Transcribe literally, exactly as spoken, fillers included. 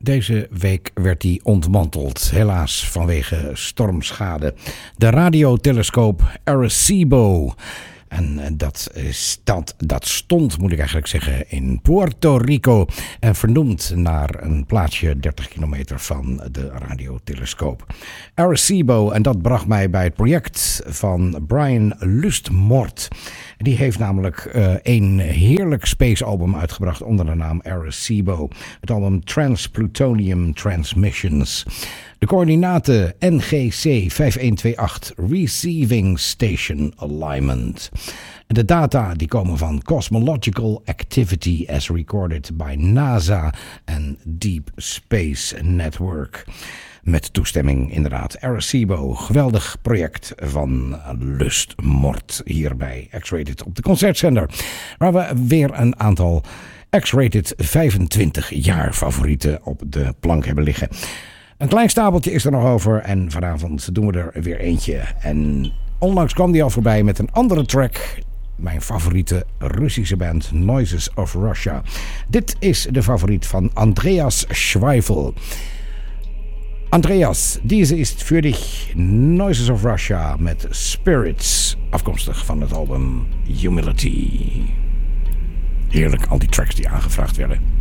deze week werd die ontmanteld, helaas vanwege stormschade. De radiotelescoop Arecibo. En dat, dat, dat stond, moet ik eigenlijk zeggen, in Puerto Rico. En vernoemd naar een plaatsje dertig kilometer van de radiotelescoop. Arecibo, en dat bracht mij bij het project van Brian Lustmort. Die heeft namelijk uh, een heerlijk space album uitgebracht onder de naam Arecibo. Het album Transplutonium Transmissions. De coördinaten N G C vijf een twee acht, Receiving Station Alignment. De data die komen van Cosmological Activity as recorded by NASA en Deep Space Network. Met toestemming inderdaad. Arecibo, geweldig project van Lustmort hier bij X-Rated op de concertzender. Waar we weer een aantal X-Rated vijfentwintig jaar favorieten op de plank hebben liggen. Een klein stapeltje is er nog over en vanavond doen we er weer eentje. En onlangs kwam die al voorbij met een andere track. Mijn favoriete Russische band Noises of Russia. Dit is de favoriet van Andreas Schweifel. Andreas, deze is voor dich. Noises of Russia met Spirits. Afkomstig van het album Humility. Heerlijk, al die tracks die aangevraagd werden.